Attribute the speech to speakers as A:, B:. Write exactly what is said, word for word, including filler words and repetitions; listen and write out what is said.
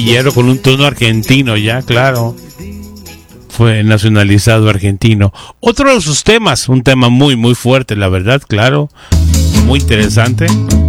A: Hierro con un tono argentino, ya, claro. Fue nacionalizado argentino. Otro de sus temas, un tema muy, muy fuerte, la verdad, claro. Muy interesante.